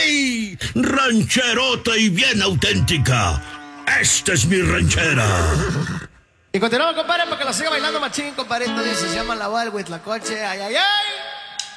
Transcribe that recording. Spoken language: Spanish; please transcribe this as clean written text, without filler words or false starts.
¡Ay! Rancherota y bien auténtica. Esta es mi ranchera. Y continuamos, compadre, para que lo siga bailando machín, compadrito. Dice, se llama La Boda del Huitlacoche. ¡Ay, ay, ay!